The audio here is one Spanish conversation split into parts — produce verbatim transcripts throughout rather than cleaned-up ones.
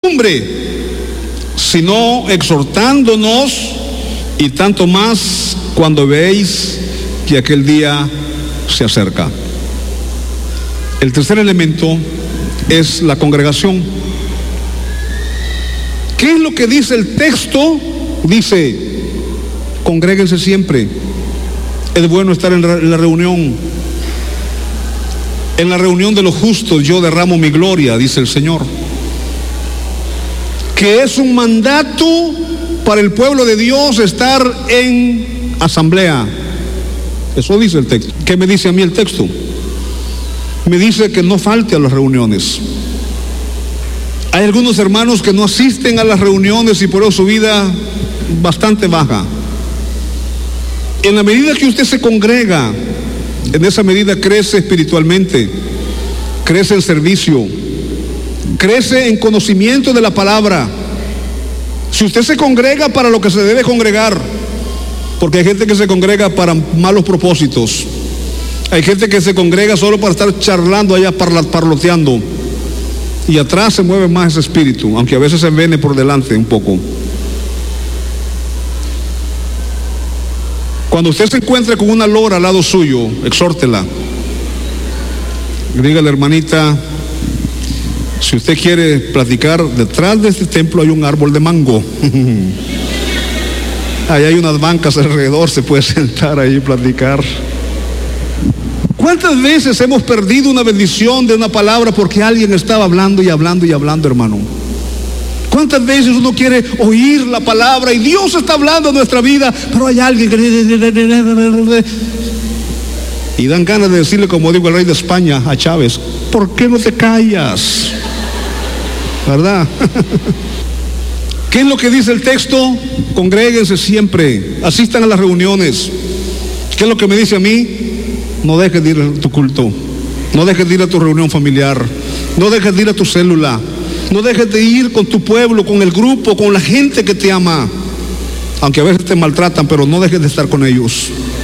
costumbre, sino exhortándonos, y tanto más cuando veis que aquel día se acerca. El tercer elemento es la congregación. ¿Qué es lo que dice el texto? Dice: congréguense siempre. Es bueno estar en la reunión. En la reunión de los justos yo derramo mi gloria, dice el Señor. Que es un mandato para el pueblo de Dios estar en asamblea. Eso dice el texto. ¿Qué me dice a mí el texto? Me dice que no falte a las reuniones. Hay algunos hermanos que no asisten a las reuniones y por eso su vida bastante baja. En la medida que usted se congrega, en esa medida crece espiritualmente, crece en servicio, crece en conocimiento de la palabra. Si usted se congrega para lo que se debe congregar, porque hay gente que se congrega para malos propósitos, hay gente que se congrega solo para estar charlando allá, parloteando, y atrás se mueve más ese espíritu, aunque a veces se viene por delante un poco. Cuando usted se encuentre con una lora al lado suyo, exhórtela. Dígale: hermanita, si usted quiere platicar, detrás de este templo hay un árbol de mango. Ahí hay unas bancas alrededor, se puede sentar ahí y platicar. ¿Cuántas veces hemos perdido una bendición de una palabra porque alguien estaba hablando y hablando y hablando, hermano? ¿Cuántas veces uno quiere oír la palabra y Dios está hablando en nuestra vida, pero hay alguien que... Y dan ganas de decirle, como digo el rey de España a Chávez: ¿por qué no te callas? ¿Verdad? ¿Qué es lo que dice el texto? Congréguense siempre, asistan a las reuniones. ¿Qué es lo que me dice a mí? No dejes de ir a tu culto, no dejes de ir a tu reunión familiar, no dejes de ir a tu célula, no dejes de ir con tu pueblo, con el grupo, con la gente que te ama, aunque a veces te maltratan, pero no dejes de estar con ellos.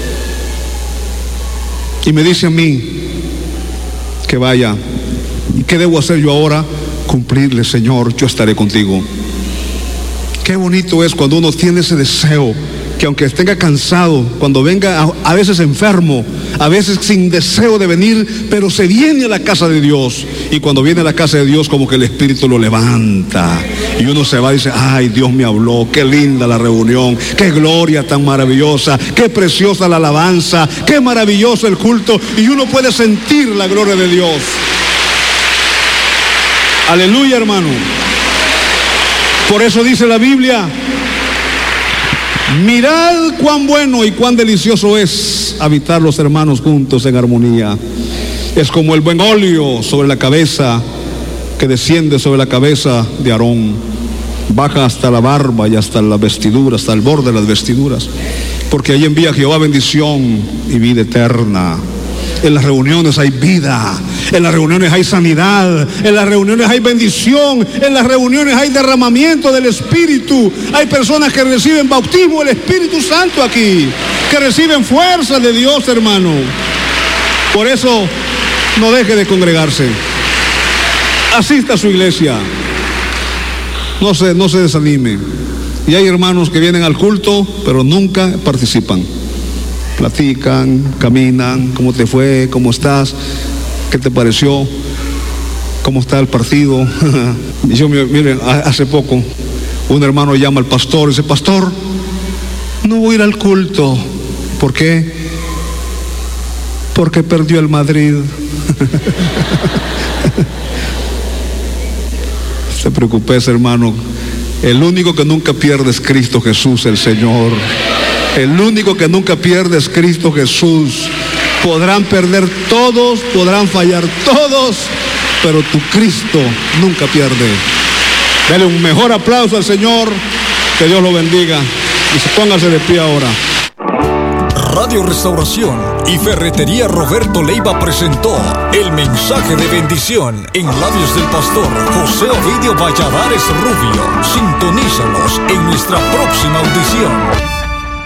Y me dice a mí que vaya. ¿Y qué debo hacer yo ahora? Cumplirle: Señor, yo estaré contigo. Qué bonito es cuando uno tiene ese deseo, que aunque esté cansado, cuando venga a, a veces enfermo, a veces sin deseo de venir, pero se viene a la casa de Dios. Y cuando viene a la casa de Dios, como que el Espíritu lo levanta, y uno se va y dice: ay, Dios me habló, qué linda la reunión, qué gloria tan maravillosa, qué preciosa la alabanza, qué maravilloso el culto. Y uno puede sentir la gloria de Dios. Aleluya, hermano. Por eso dice la Biblia: mirad cuán bueno y cuán delicioso es habitar los hermanos juntos en armonía. Es como el buen óleo sobre la cabeza, que desciende sobre la cabeza de Aarón, baja hasta la barba y hasta la vestidura, hasta el borde de las vestiduras, porque ahí envía Jehová bendición y vida eterna. En las reuniones hay vida, en las reuniones hay sanidad, en las reuniones hay bendición, en las reuniones hay derramamiento del Espíritu. Hay personas que reciben bautismo del Espíritu Santo aquí, que reciben fuerza de Dios, hermano. Por eso no deje de congregarse, asista a su iglesia, no se, no se desanime. Y hay hermanos que vienen al culto pero nunca participan. Platican, caminan: ¿cómo te fue? ¿Cómo estás? ¿Qué te pareció? ¿Cómo está el partido? Y yo, miren, hace poco un hermano llama al pastor y dice: pastor, no voy a ir al culto. ¿Por qué? Porque perdió el Madrid. No te preocupes, hermano. El único que nunca pierde es Cristo Jesús, el Señor. El único que nunca pierde es Cristo Jesús. Podrán perder todos, podrán fallar todos, pero tu Cristo nunca pierde. Dale un mejor aplauso al Señor. Que Dios lo bendiga. Y se póngase de pie ahora. Radio Restauración y Ferretería Roberto Leiva presentó el mensaje de bendición en labios del pastor José Ovidio Valladares Rubio. Sintonízanos en nuestra próxima audición.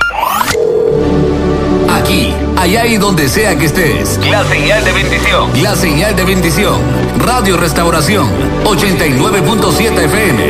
Aquí, allá y donde sea que estés. La señal de bendición. La señal de bendición. Radio Restauración ochenta y nueve punto siete F M.